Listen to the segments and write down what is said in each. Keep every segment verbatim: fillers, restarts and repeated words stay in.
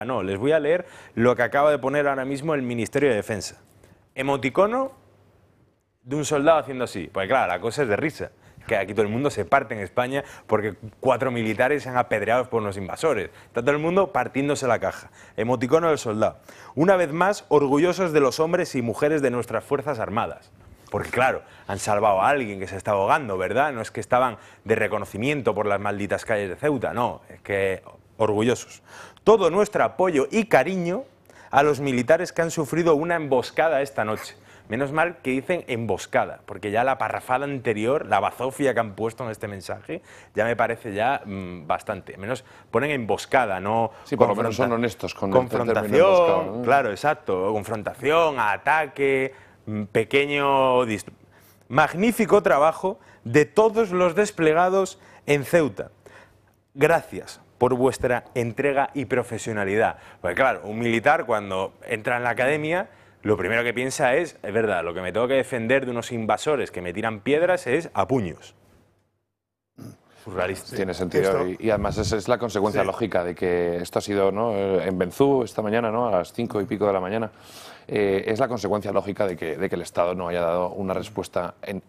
No, les voy a leer lo que acaba de poner ahora mismo el Ministerio de Defensa. Emoticono de un soldado haciendo así. Pues claro, la cosa es de risa. Que aquí todo el mundo se parte en España porque cuatro militares se han apedreado por unos invasores. Está todo el mundo partiéndose la caja. Emoticono del soldado. Una vez más, orgullosos de los hombres y mujeres de nuestras Fuerzas Armadas. Porque claro, han salvado a alguien que se está ahogando, ¿verdad? No es que estaban de reconocimiento por las malditas calles de Ceuta, no, es que orgullosos. Todo nuestro apoyo y cariño a los militares que han sufrido una emboscada esta noche. Menos mal que dicen emboscada, porque ya la parrafada anterior, la bazofia que han puesto en este mensaje, ya me parece ya mmm, bastante. Menos ponen emboscada, no... Sí, por lo menos son honestos con confrontación, el emboscado, ¿no? Claro, exacto. Confrontación, ataque, pequeño... Magnífico trabajo de todos los desplegados en Ceuta. Gracias por vuestra entrega y profesionalidad. Porque claro, un militar cuando entra en la academia, lo primero que piensa es, es verdad, lo que me tengo que defender de unos invasores que me tiran piedras es a puños. Surrealista. Sí, tiene sentido y, y además esa es la consecuencia sí. lógica de que esto ha sido, ¿no? En Benzú esta mañana, ¿no? A las cinco y pico de la mañana, eh, es la consecuencia lógica de que, de que el Estado no haya dado una respuesta en,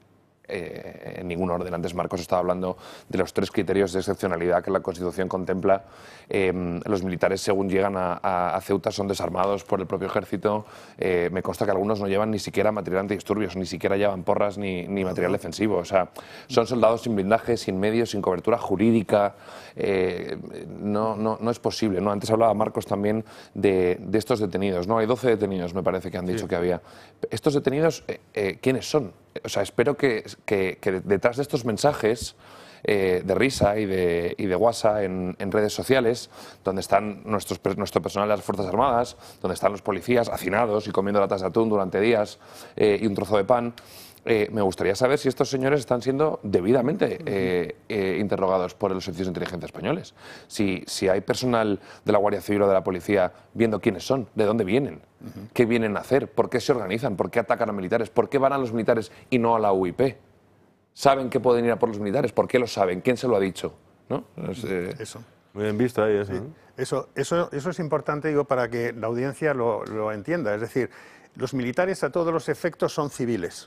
eh, en ningún orden. Antes Marcos estaba hablando de los tres criterios de excepcionalidad que la Constitución contempla. Eh, los militares, según llegan a, a, a Ceuta, son desarmados por el propio ejército. Eh, me consta que algunos no llevan ni siquiera material antidisturbios, ni siquiera llevan porras ni, ni material defensivo. O sea, son soldados sin blindaje, sin medios, sin cobertura jurídica. Eh, no, no, no es posible, ¿no? Antes hablaba Marcos también de, de estos detenidos, ¿no? Hay doce detenidos, me parece que han dicho sí. que había. Estos detenidos, eh, eh, ¿quiénes son? O sea, espero que, que, que detrás de estos mensajes eh, de risa y de, y de guasa en, en redes sociales, donde están nuestros, nuestro personal de las Fuerzas Armadas, donde están los policías hacinados y comiendo latas de atún durante días eh, y un trozo de pan, eh, me gustaría saber si estos señores están siendo debidamente eh, eh, interrogados por los servicios de inteligencia españoles. Si, si hay personal de la Guardia Civil o de la Policía viendo quiénes son, de dónde vienen, uh-huh. qué vienen a hacer, por qué se organizan, por qué atacan a militares, por qué van a los militares y no a la U I P. ¿Saben que pueden ir a por los militares? ¿Por qué lo saben? ¿Quién se lo ha dicho? ¿No? Es, eh... Eso. Muy bien visto ahí, así. Sí. Eso, eso, eso es importante, digo, para que la audiencia lo, lo entienda. Es decir, los militares a todos los efectos son civiles.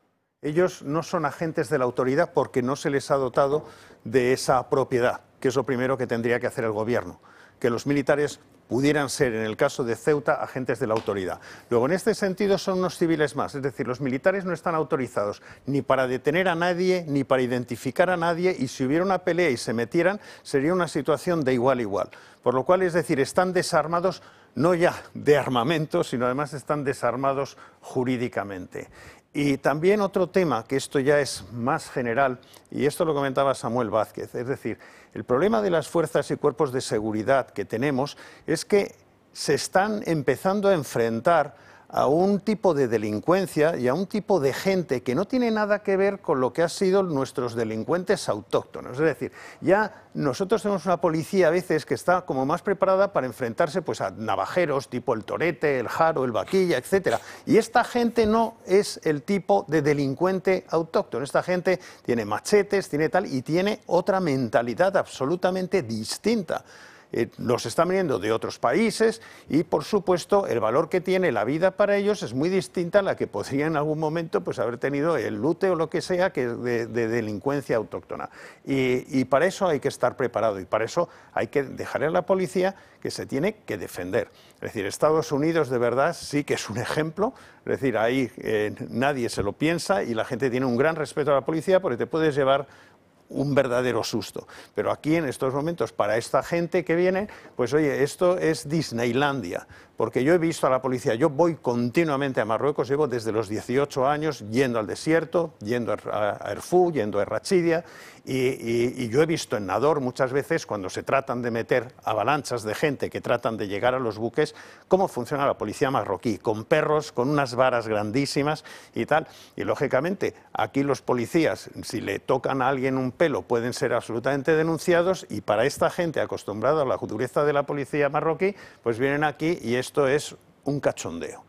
Ellos no son agentes de la autoridad porque no se les ha dotado de esa propiedad, que es lo primero que tendría que hacer el gobierno. Que los militares pudieran ser, en el caso de Ceuta, agentes de la autoridad. Luego, en este sentido, son unos civiles más. Es decir, los militares no están autorizados ni para detener a nadie, ni para identificar a nadie, y si hubiera una pelea y se metieran, sería una situación de igual a igual. Por lo cual, es decir, están desarmados no ya de armamento, sino además están desarmados jurídicamente. Y también otro tema, que esto ya es más general, y esto lo comentaba Samuel Vázquez, es decir, el problema de las fuerzas y cuerpos de seguridad que tenemos es que se están empezando a enfrentar a un tipo de delincuencia y a un tipo de gente que no tiene nada que ver con lo que han sido nuestros delincuentes autóctonos. Es decir, ya nosotros tenemos una policía a veces que está como más preparada para enfrentarse pues, a navajeros tipo el Torete, el Jaro, el Vaquilla, etcétera. Y esta gente no es el tipo de delincuente autóctono. Esta gente tiene machetes, tiene tal, y tiene otra mentalidad absolutamente distinta. Eh, los están viniendo de otros países y, por supuesto, el valor que tiene la vida para ellos es muy distinta a la que podría en algún momento pues, haber tenido el lute o lo que sea que de, de delincuencia autóctona. Y, y para eso hay que estar preparado y para eso hay que dejarle a la policía que se tiene que defender. Es decir, Estados Unidos de verdad sí que es un ejemplo, es decir, ahí eh, nadie se lo piensa y la gente tiene un gran respeto a la policía porque te puedes llevar un verdadero susto. Pero aquí en estos momentos, para esta gente que viene, pues oye, esto es Disneylandia, porque yo he visto a la policía, yo voy continuamente a Marruecos, llevo desde los dieciocho años yendo al desierto, yendo a Erfú, yendo a Errachidia, y, y, y yo he visto en Nador muchas veces, cuando se tratan de meter avalanchas de gente que tratan de llegar a los buques, cómo funciona la policía marroquí, con perros, con unas varas grandísimas y tal. Y lógicamente, aquí los policías, si le tocan a alguien un pelo, pueden ser absolutamente denunciados, y para esta gente acostumbrada a la dureza de la policía marroquí, pues vienen aquí y esto es un cachondeo.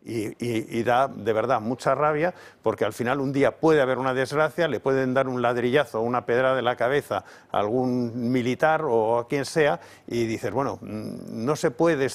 Y, y, y da de verdad mucha rabia, porque al final un día puede haber una desgracia, le pueden dar un ladrillazo o una pedrada en la cabeza a algún militar o a quien sea, y dices, bueno, no se puede